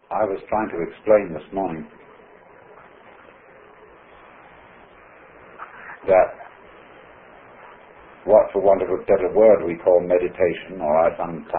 I was trying to explain this morning that what, for want of a better word, we call meditation, or I sometimes